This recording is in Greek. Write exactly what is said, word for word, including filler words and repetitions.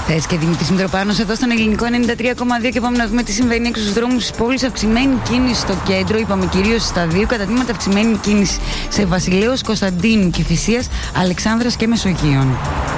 Θες και Δημήτρης Μητροπάνος εδώ στον Ελληνικό ενενήντα τρία κόμμα δύο και πάμε να δούμε τι συμβαίνει έξω στους δρόμους της πόλης. Αυξημένη κίνηση στο κέντρο, είπαμε κυρίως στα δύο κατατμήματα, αυξημένη κίνηση σε Βασιλέως, Κωνσταντίνου, Κηφισίας, Αλεξάνδρας και Μεσογείων.